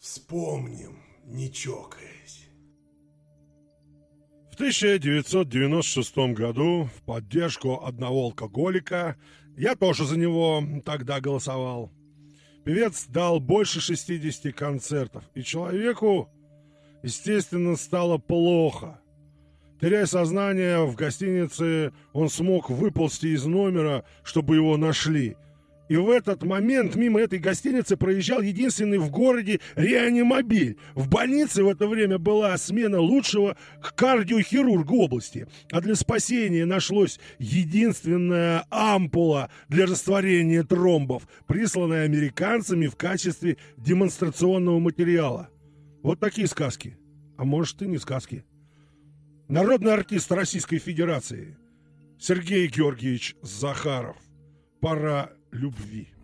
Вспомним, не чокаясь. В 1996 году в поддержку одного алкоголика, я тоже за него тогда голосовал, певец дал больше 60 концертов, и человеку, естественно, стало плохо. Теряя сознание в гостинице, он смог выползти из номера, чтобы его нашли. И в этот момент мимо этой гостиницы проезжал единственный в городе реанимобиль. В больнице в это время была смена лучшего кардиохирурга области. А для спасения нашлась единственная ампула для растворения тромбов, присланная американцами в качестве демонстрационного материала. Вот такие сказки. А может, и не сказки. Народный артист Российской Федерации Сергей Георгиевич Захаров. Пора любви.